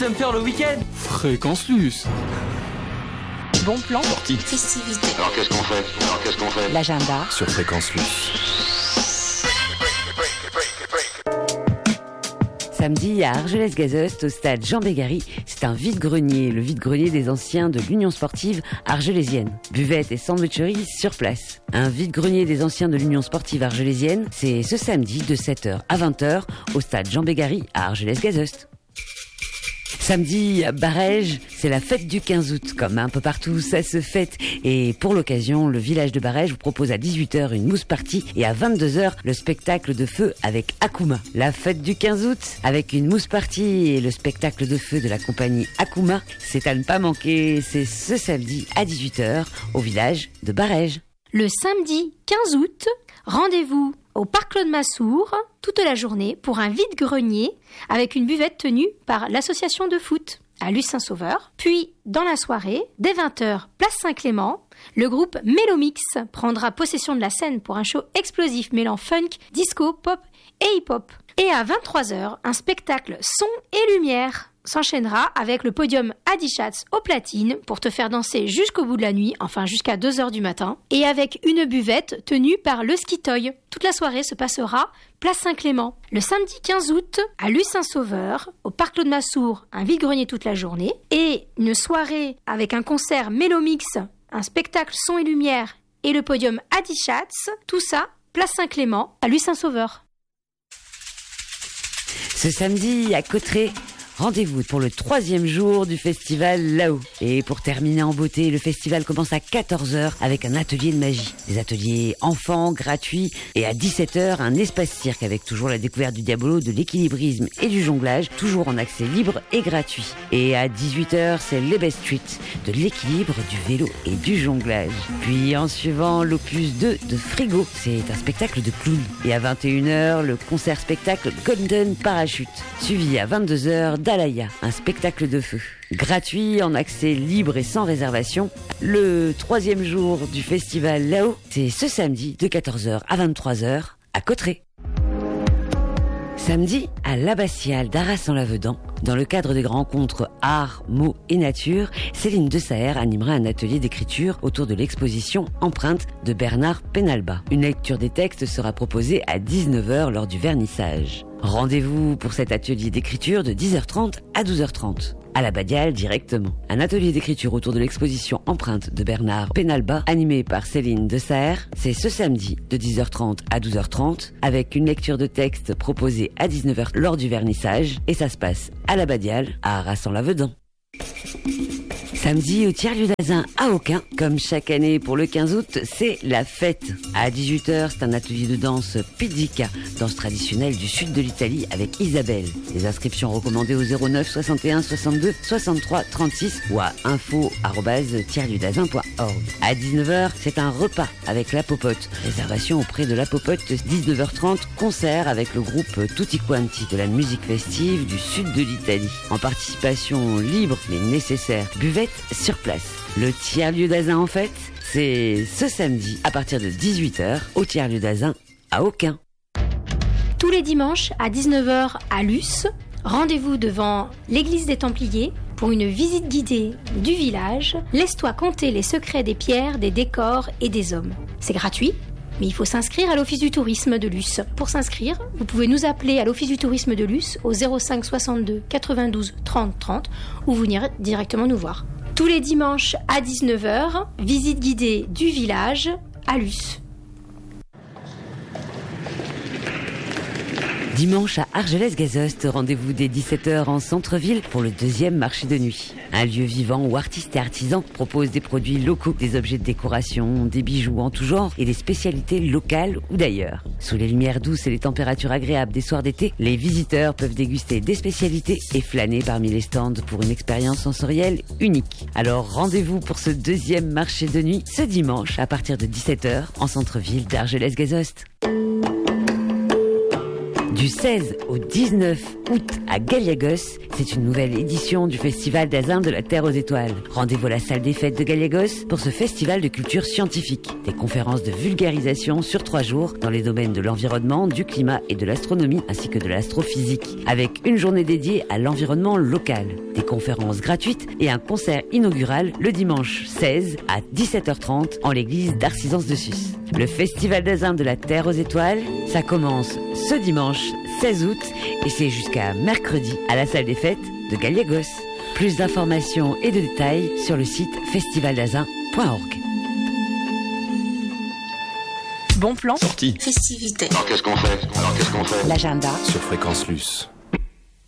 me faire le week-end. Fréquence Luce. Bon plan. Sortie. Festivité. Alors qu'est-ce qu'on fait L'agenda. Sur Fréquence Luce. Samedi, à Argelès-Gazost, au stade Jean Bégary, c'est un vide-grenier, le vide-grenier des anciens de l'Union sportive argelésienne. Buvette et sandwicherie sur place. Un vide-grenier des anciens de l'Union sportive argelésienne, c'est ce samedi de 7h à 20h au stade Jean Bégary à Argelès-Gazost. Samedi, à Barège, c'est la fête du 15 août. Comme un peu partout, ça se fête. Et pour l'occasion, le village de Barège vous propose à 18h une mousse party et à 22h le spectacle de feu avec Akuma. La fête du 15 août avec une mousse party et le spectacle de feu de la compagnie Akuma, c'est à ne pas manquer. C'est ce samedi à 18h au village de Barège. Le samedi 15 août, rendez-vous au parc Claude Massour toute la journée pour un vide-grenier avec une buvette tenue par l'association de foot à Luce-Saint-Sauveur. Puis, dans la soirée, dès 20h, place Saint-Clément, le groupe Mélomix prendra possession de la scène pour un show explosif mêlant funk, disco, pop et hip-hop. Et à 23h, un spectacle son et lumière s'enchaînera avec le podium Adichatz au platine pour te faire danser jusqu'au bout de la nuit, enfin jusqu'à 2h du matin, et avec une buvette tenue par le Skitoy. Toute la soirée se passera place Saint-Clément. Le samedi 15 août, à Luce-Saint-Sauveur, au parc Claude Massour, un vide-grenier toute la journée, et une soirée avec un concert Mélomix, un spectacle son et lumière, et le podium Adichatz, tout ça, place Saint-Clément, à Luce-Saint-Sauveur. Ce samedi, à Cauterets, rendez-vous pour le 3e jour du festival là-haut. Et pour terminer en beauté, le festival commence à 14h avec un atelier de magie. Des ateliers enfants, gratuits. Et à 17h, un espace cirque avec toujours la découverte du diabolo, de l'équilibrisme et du jonglage, toujours en accès libre et gratuit. Et à 18h, c'est les Best Street, de l'équilibre, du vélo et du jonglage. Puis en suivant, l'opus 2 de Frigo, c'est un spectacle de clown. Et à 21h, le concert-spectacle Golden Parachute. Suivi à 22h, Dalaya, un spectacle de feu. Gratuit, en accès libre et sans réservation. Le 3e jour du festival là-haut, c'est ce samedi de 14h à 23h à Cauterets. Samedi, à l'Abbatiale d'Arras-en-Lavedan, dans le cadre des rencontres Art, Mots et Nature, Céline Desaer animera un atelier d'écriture autour de l'exposition Empreinte de Bernard Penalba. Une lecture des textes sera proposée à 19h lors du vernissage. Rendez-vous pour cet atelier d'écriture de 10h30 à 12h30. À la Badiale directement. Un atelier d'écriture autour de l'exposition Empreinte de Bernard Penalba, animé par Céline Desaer, c'est ce samedi de 10h30 à 12h30, avec une lecture de texte proposée à 19h lors du vernissage, et ça se passe à la Badiale, à Arras-en-Lavedan. Samedi, au Tiers-Lieu d'Azun à Aucun, comme chaque année pour le 15 août, c'est la fête. À 18h, c'est un atelier de danse pizzica, danse traditionnelle du sud de l'Italie avec Isabelle. Les inscriptions recommandées au 09 61 62 63 36 ou à info@tierlieuxdazun.org. À 19h, c'est un repas avec La Popote. Réservation auprès de La Popote, 19h30, concert avec le groupe Tutti Quanti de la musique festive du sud de l'Italie. En participation libre mais nécessaire. Buvette sur place. Le Tiers-Lieu d'Azun en fait, c'est ce samedi à partir de 18h au Tiers-Lieu d'Azun à Aucun. Tous les dimanches à 19h à Luce, rendez-vous devant l'église des Templiers pour une visite guidée du village. Laisse-toi compter les secrets des pierres, des décors et des hommes. C'est gratuit, mais il faut s'inscrire à l'Office du tourisme de Luce. Pour s'inscrire, vous pouvez nous appeler à l'Office du tourisme de Luce au 05 62 92 30 30 ou venir directement nous voir. Tous les dimanches à 19h, visite guidée du village à Luce. Dimanche à Argelès-Gazost, rendez-vous dès 17h en centre-ville pour le 2e marché de nuit. Un lieu vivant où artistes et artisans proposent des produits locaux, des objets de décoration, des bijoux en tout genre et des spécialités locales ou d'ailleurs. Sous les lumières douces et les températures agréables des soirs d'été, les visiteurs peuvent déguster des spécialités et flâner parmi les stands pour une expérience sensorielle unique. Alors rendez-vous pour ce 2e marché de nuit ce dimanche à partir de 17h en centre-ville d'Argelès-Gazost. Du 16 au 19 août à Galiagos, C'est une nouvelle édition du Festival d'Azun de la Terre aux Étoiles. Rendez-vous à la salle des fêtes de Gallegos pour ce festival de culture scientifique. Des conférences de vulgarisation sur 3 jours dans les domaines de l'environnement, du climat et de l'astronomie, ainsi que de l'astrophysique. Avec une journée dédiée à l'environnement local. Des conférences gratuites et un concert inaugural le dimanche 16 à 17h30 en l'église d'Arcisans-de-Sus. Le Festival d'Azun de la Terre aux Étoiles, ça commence ce dimanche 16 août et c'est jusqu'à mercredi à la salle des fêtes de Gallegos. Plus d'informations et de détails sur le site festivaldazun.org. Bon plan. Sortie. Festivité. Alors qu'est-ce qu'on fait? L'agenda Sur Fréquence Luce.